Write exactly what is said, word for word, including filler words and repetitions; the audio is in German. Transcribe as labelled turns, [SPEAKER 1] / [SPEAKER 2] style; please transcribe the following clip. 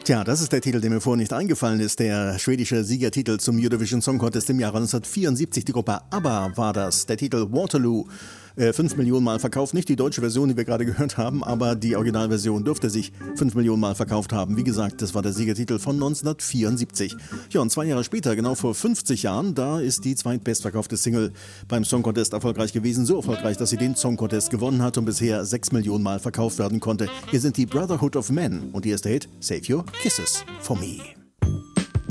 [SPEAKER 1] Tja, das ist der Titel, der mir vorhin nicht eingefallen ist. Der schwedische Siegertitel zum Eurovision Song Contest im Jahre neunzehnhundertvierundsiebzig. Die Gruppe ABBA war das. Der Titel Waterloo. Äh, fünf Millionen Mal verkauft. Nicht die deutsche Version, die wir gerade gehört haben, aber die Originalversion dürfte sich fünf Millionen Mal verkauft haben. Wie gesagt, das war der Siegertitel von neunzehnhundertvierundsiebzig. Ja, und zwei Jahre später, genau vor fünfzig Jahren, da ist die zweitbestverkaufte Single beim Song Contest erfolgreich gewesen. So erfolgreich, dass sie den Song Contest gewonnen hat und bisher sechs Millionen Mal verkauft werden konnte. Hier sind die Brotherhood of Men und ihr erster Hit Save Your Kisses for Me.